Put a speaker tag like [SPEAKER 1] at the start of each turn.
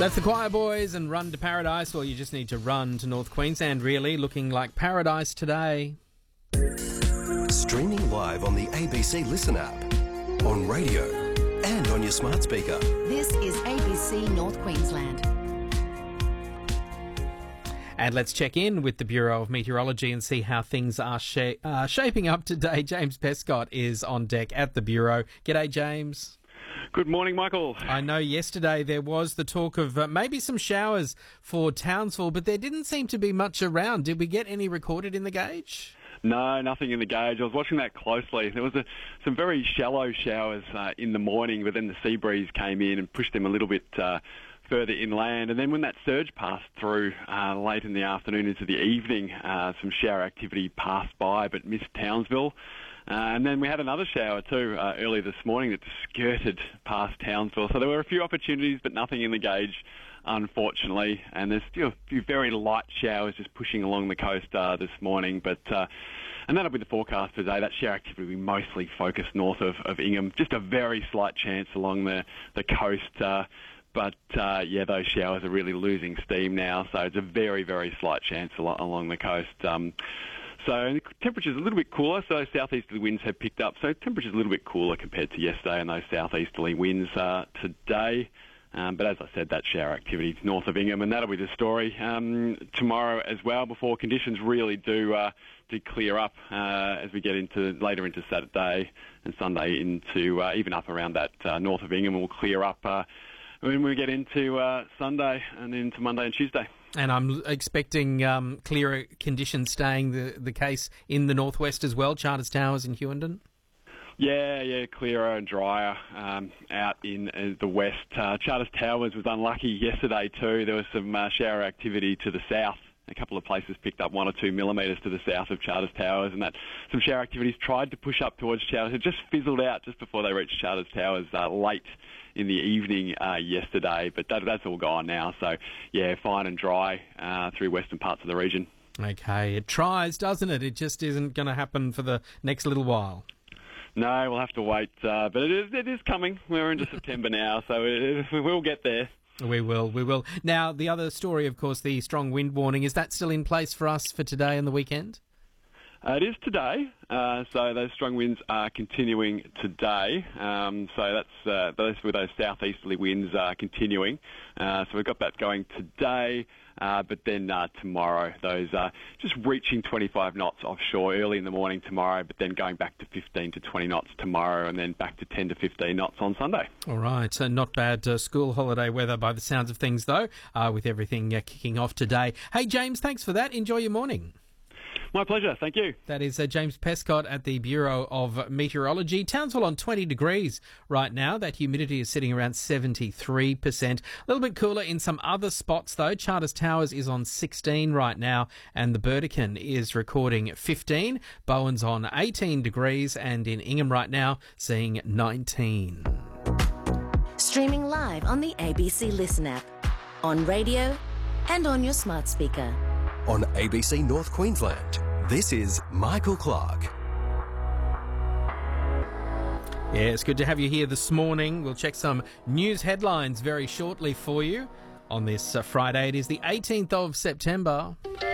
[SPEAKER 1] That's the Choir Boys and Run to Paradise. Well, you just need to run to North Queensland, really. Looking like paradise today.
[SPEAKER 2] Streaming live on the ABC Listen app, on radio and on your smart speaker.
[SPEAKER 3] This is ABC North Queensland.
[SPEAKER 1] And let's check in with the Bureau of Meteorology and see how things are shaping up today. James Pescott is on deck at the Bureau. G'day, James.
[SPEAKER 4] Good morning, Michael.
[SPEAKER 1] I know yesterday there was the talk of maybe some showers for Townsville, but there didn't seem to be much around. Did we get any recorded in the gauge?
[SPEAKER 4] No, nothing in the gauge. I was watching that closely. There was some very shallow showers in the morning, but then the sea breeze came in and pushed them a little bit further inland. And then when that surge passed through late in the afternoon into the evening, some shower activity passed by but missed Townsville. And then we had another shower too early this morning that skirted past Townsville. So there were a few opportunities, but nothing in the gauge, unfortunately. And there's still a few very light showers just pushing along the coast this morning. But and that'll be the forecast today. That shower activity will be mostly focused north of Ingham. Just a very slight chance along the coast. But those showers are really losing steam now. So it's a very, very slight chance along the coast. So temperature's a little bit cooler, so southeasterly winds have picked up. So temperature's a little bit cooler compared to yesterday and those southeasterly winds today. But as I said, that shower activity north of Ingham, and that'll be the story tomorrow as well, before conditions really do clear up as we get later into Saturday and Sunday into even up around that north of Ingham. Will clear up when we get into Sunday and into Monday and Tuesday.
[SPEAKER 1] And I'm expecting clearer conditions staying the case in the northwest as well, Charters Towers and Hughenden?
[SPEAKER 4] Yeah, clearer and drier out in the west. Charters Towers was unlucky yesterday too. There was some shower activity to the south. A couple of places picked up 1 or 2 millimetres to the south of Charters Towers, and that some shower activities tried to push up towards Charters. It just fizzled out just before they reached Charters Towers late in the evening yesterday, but that's all gone now. So, yeah, fine and dry through western parts of the region.
[SPEAKER 1] Okay, it tries, doesn't it? It just isn't going to happen for the next little while.
[SPEAKER 4] No, we'll have to wait, but it is coming. We're into September now, so we'll get there.
[SPEAKER 1] We will. Now, the other story, of course, the strong wind warning, is that still in place for us for today and the weekend?
[SPEAKER 4] It is today, so those strong winds are continuing today. So that's those southeasterly winds are continuing. So we've got that going today, but then tomorrow, those just reaching 25 knots offshore early in the morning tomorrow, but then going back to 15 to 20 knots tomorrow, and then back to 10 to 15 knots on Sunday.
[SPEAKER 1] All right, so not bad school holiday weather by the sounds of things, though, with everything kicking off today. Hey, James, thanks for that. Enjoy your morning.
[SPEAKER 4] My pleasure, thank you.
[SPEAKER 1] That is James Pescott at the Bureau of Meteorology. Townsville on 20 degrees right now. That humidity is sitting around 73%. A little bit cooler in some other spots, though. Charters Towers is on 16 right now, and the Burdekin is recording 15. Bowen's on 18 degrees, and in Ingham right now, seeing 19.
[SPEAKER 3] Streaming live on the ABC Listen app, on radio and on your smart speaker.
[SPEAKER 2] On ABC North Queensland, this is Michael Clark.
[SPEAKER 1] Yeah, it's good to have you here this morning. We'll check some news headlines very shortly for you on this Friday. It is the 18th of September.